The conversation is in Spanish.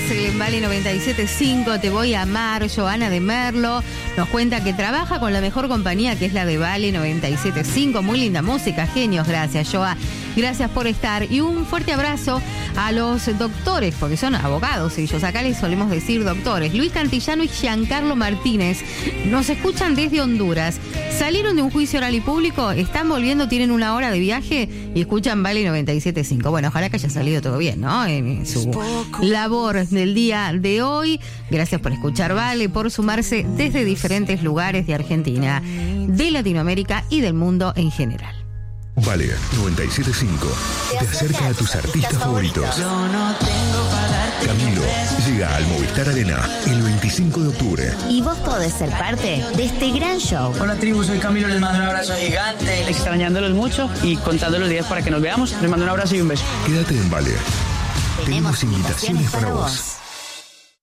en Vale 97.5, Te voy a amar. Joana de Merlo nos cuenta que trabaja con la mejor compañía, que es la de Vale 97.5. Muy linda música, genios. Gracias, Joa. Gracias por estar. Y un fuerte abrazo a los doctores, porque son abogados ellos. Acá les solemos decir doctores. Luis Cantillano y Giancarlo Martínez nos escuchan desde Honduras. Salieron de un juicio oral y público, están volviendo, tienen una hora de viaje y escuchan Vale 97.5. Bueno, ojalá que haya salido todo bien, ¿no? En su labor del día de hoy. Gracias por escuchar Vale, por sumarse desde diferentes lugares de Argentina, de Latinoamérica y del mundo en general. Vale 97.5 te acerca a tus artistas favoritos. Camilo llega al Movistar Arena el 25 de octubre. Y vos podés ser parte de este gran show. Hola tribu, soy Camilo, les mando un abrazo gigante, extrañándolos mucho y contando los días para que nos veamos. Les mando un abrazo y un beso. Quédate en Vale. Tenemos invitaciones para vos.